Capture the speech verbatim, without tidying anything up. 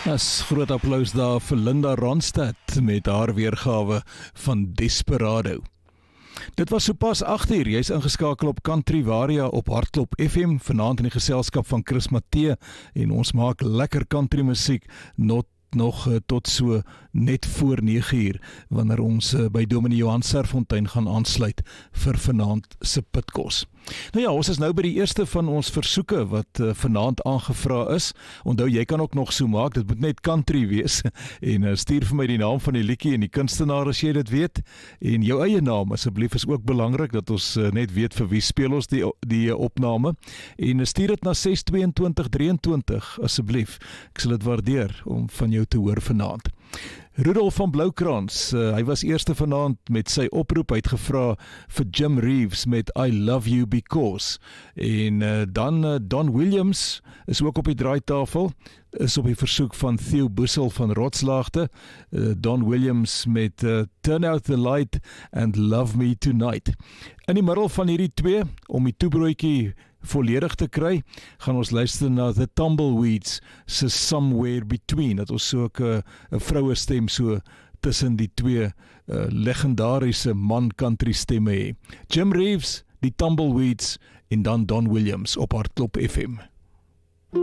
As groot applaus daar vir Linda Ronstadt met haar weergawe van Desperado. Dit was sopas agt uur, jy is ingeskakel op Country Varia op Hartklop F M, vanaand in die geselskap van Chris Matthee, en ons maak lekker country musiek, not nog uh, tot so net voor nege uur, wanneer ons uh, by Dominee Johan Serfontein gaan aansluit vir vanaand se pitkos. Nou ja, ons is nou by die eerste van ons versoeke wat uh, vanaand aangevra is. Onthou, jy kan ook nog so maak, dit moet net country wees, en uh, stuur vir my die naam van die liedjie en die kunstenaar as jy dit weet, en jou eie naam asseblief is ook belangrik, dat ons uh, net weet vir wie speel ons die, die uh, opname, en uh, stuur dit na ses twee twee drie twee asseblief, ek sal dit waardeer om van jou te hoor vanaand. Rudolf van Bloukrans, uh, hy was eerste vanaand met sy oproep, hy het gevra vir Jim Reeves met I Love You Because, en uh, dan uh, Don Williams is ook op die draaitafel, is op die versoek van Theo Bussel van Rotslaagte, uh, Don Williams met uh, Turn Out the Light and Love Me Tonight. In die middel van hierdie twee, om die toebroodjie volledig te kry, gaan ons luister na The Tumbleweeds se Somewhere Between, dat ons so 'n vroue stem so tussen die twee uh, legendariese man country stemme hê. Jim Reeves, die Tumbleweeds en dan Don Williams op Hartklop F M.